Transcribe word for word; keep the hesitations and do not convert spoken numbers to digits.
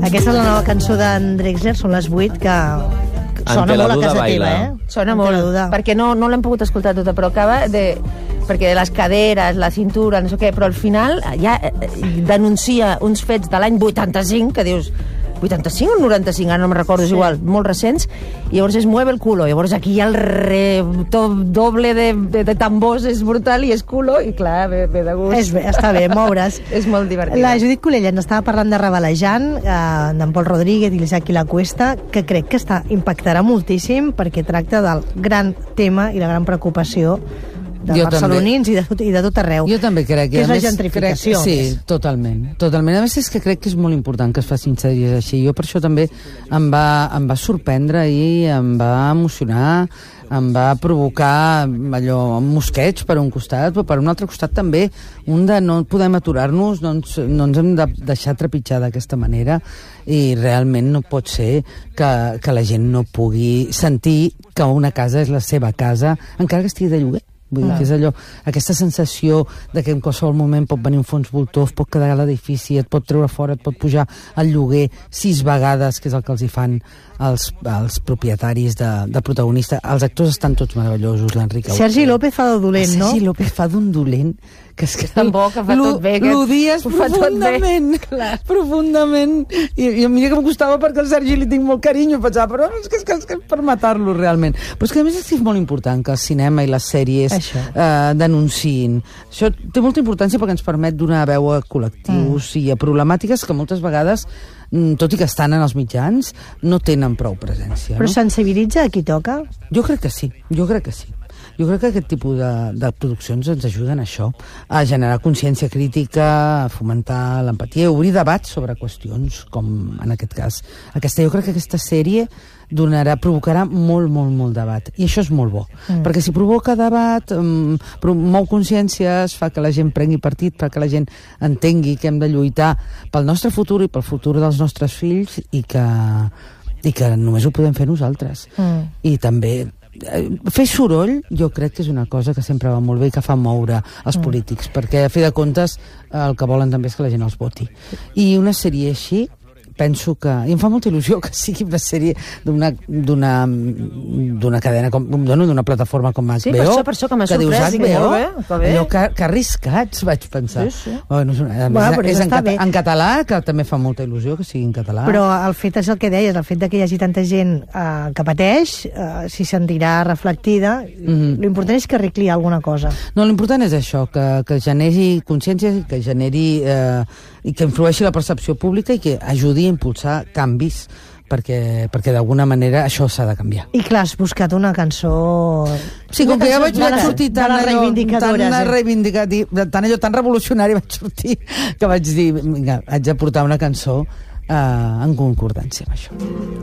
Aquesta és la nova cançó d'en Drexler, són les vuit, que sona molt a casa teva, eh? Sona molt, perquè no, no l'hem pogut escoltar tota, però acaba de... perquè de les caderes, la cintura, no sé què, però al final ja denuncia uns fets de l'any vuitanta-cinc, que dius... vuitanta-cinc o noranta-cinc, ara no me'n recordo, és sí. igual, molt recents, i llavors es mueve el culo, llavors aquí hi ha el re, doble de, de, de tambors, és brutal, i és culo, i clar, ve, ve de gust. És bé, està bé, moure's. És molt divertit. La Judit Colella ens estava parlant de Rebalejant, eh, d'en Pol Rodríguez i l'Isaac i la Cuesta, que crec que està, impactarà moltíssim, perquè tracta del gran tema i la gran preocupació de jo barcelonins i de, tot, i de tot arreu. Jo també crec que, que és la més, gentrificació. Crec, sí, totalment, totalment. A més, és que crec que és molt important que es facin sèries així. Jo per això també em va, em va sorprendre i em va emocionar, em va provocar allò, un mosqueig per un costat, però per un altre costat també un de no podem aturar-nos, no ens, no ens hem de deixar trepitjar d'aquesta manera, i realment no pot ser que, que la gent no pugui sentir que una casa és la seva casa, encara que estigui de lloguer. Vull dir que és allò, aquesta sensació de que en qualsevol moment pot venir un fons voltor, pot quedar a l'edifici, et pot treure fora, et pot pujar al lloguer sis vegades, que és el que els hi fan els, els propietaris de, de protagonista. Els actors estan tots meravellosos, l'Enric Auqué. Sergi López fa de dolent, no? Sergi López fa d'un dolent que és que tan bo, que fa tot bé, que l'odies profundament, profundament, i, i a mi que em costava perquè al Sergi li tinc molt carinyo, pensava, però és que és, que, és, que és per matar-lo realment. Però és que a més és molt important que el cinema i les sèries eh, denunciïn. Això té molta importància perquè ens permet donar veu a col·lectius mm. i a problemàtiques que moltes vegades, tot i que estan en els mitjans, no tenen prou presència. Però no? sensibilitza a qui toca? Jo crec que sí, jo crec que sí. Jo crec que aquest tipus de, de produccions ens ajuden a això, a generar consciència crítica, a fomentar l'empatia, a obrir debats sobre qüestions, com en aquest cas. Aquesta, jo crec que aquesta sèrie donarà, provocarà molt, molt, molt debat. I això és molt bo. Mm. Perquè si provoca debat, um, mou consciències, fa que la gent prengui partit, fa que la gent entengui que hem de lluitar pel nostre futur i pel futur dels nostres fills, i que, i que només ho podem fer nosaltres. Mm. I també fer soroll, jo crec que és una cosa que sempre va molt bé i que fa moure els mm. polítics, perquè a fi de comptes el que volen també és que la gent els voti. I una sèrie així, penso que... I em fa molta il·lusió que sigui una sèrie d'una d'una d'una cadena, com, d'una plataforma com H B O. Sí, per això, per això que m'ha sorprès, dius, que molt bé, que bé. Allò que, que arriscats, vaig pensar. Sí, sí. Bueno, és, una, bueno, és en, cata, en català, que també fa molta il·lusió que sigui en català. Però el fet és el que deies, el fet de que hi hagi tanta gent eh, que pateix, eh, s'hi sentirà reflectida. Mm-hmm. L'important és que arregli alguna cosa. No, l'important és això, que, que generi consciència, que generi... Eh, i que influeixi la percepció pública i que ajudi a impulsar canvis, perquè, perquè d'alguna manera això s'ha de canviar. I clar, has buscat una cançó... Sí, com que ja vaig, vaig sortir tan allò, tan, eh? reivindicatiu, tan allò tan revolucionari vaig sortir, que vaig dir, vinga, haig de portar una cançó eh, en concordància amb això.